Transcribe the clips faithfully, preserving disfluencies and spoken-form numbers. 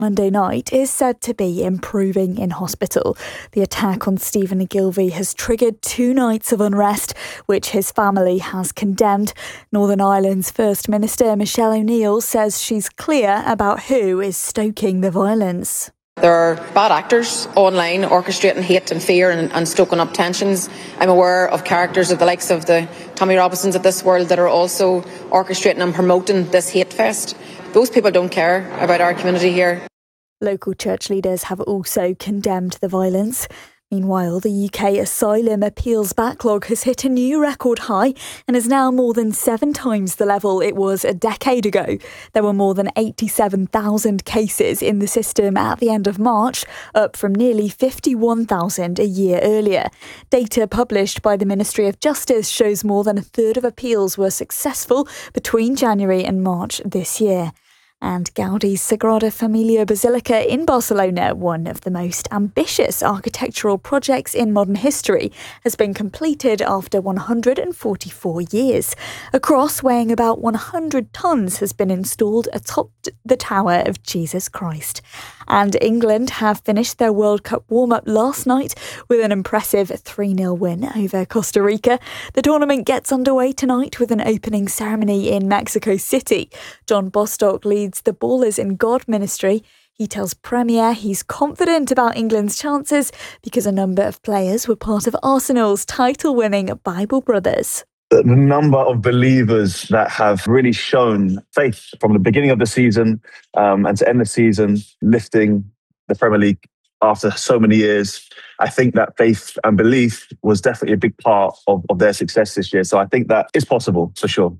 Monday night is said to be improving in hospital. The attack on Stephen Ogilvie has triggered two nights of unrest, which his family has condemned. Northern Ireland's First Minister Michelle O'Neill says she's clear about who is stoking the violence. There are bad actors online orchestrating hate and fear and, and stoking up tensions. I'm aware of characters of the likes of the Tommy Robinsons of this world that are also orchestrating and promoting this hate fest. Those people don't care about our community here. Local church leaders have also condemned the violence. Meanwhile, the U K asylum appeals backlog has hit a new record high and is now more than seven times the level it was a decade ago. There were more than eighty-seven thousand cases in the system at the end of March, up from nearly fifty-one thousand a year earlier. Data published by the Ministry of Justice shows more than a third of appeals were successful between January and March this year. And Gaudi's Sagrada Familia Basilica in Barcelona, one of the most ambitious architectural projects in modern history, has been completed after one hundred forty-four years. A cross weighing about one hundred tonnes has been installed atop the Tower of Jesus Christ. And England have finished their World Cup warm-up last night with an impressive three nil win over Costa Rica. The tournament gets underway tonight with an opening ceremony in Mexico City. John Bostock leads the Ballers in God ministry. He tells Premier he's confident about England's chances because a number of players were part of Arsenal's title-winning Bible Brothers. The number of believers that have really shown faith from the beginning of the season um, and to end the season, lifting the Premier League after so many years. I think that faith and belief was definitely a big part of, of their success this year. So I think that is possible, for sure.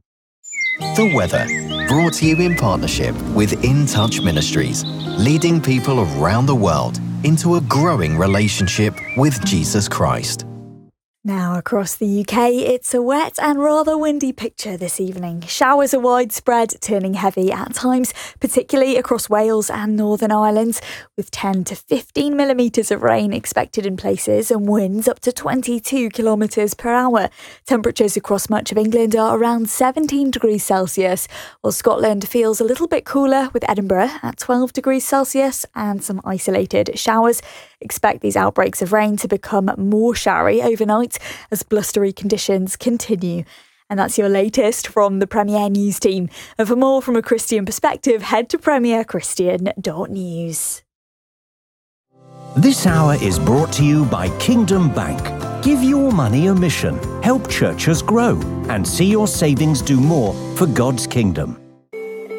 The weather, brought to you in partnership with In Touch Ministries, leading people around the world into a growing relationship with Jesus Christ. Now across the U K, it's a wet and rather windy picture this evening. Showers are widespread, turning heavy at times, particularly across Wales and Northern Ireland, with ten to fifteen millimetres of rain expected in places and winds up to twenty-two kilometres per hour. Temperatures across much of England are around seventeen degrees Celsius, while Scotland feels a little bit cooler with Edinburgh at twelve degrees Celsius and some isolated showers. Expect these outbreaks of rain to become more showery overnight as blustery conditions continue. And that's your latest from the Premier News team. And for more from a Christian perspective, head to premier christian dot news. This hour is brought to you by Kingdom Bank. Give your money a mission, help churches grow, and see your savings do more for God's kingdom.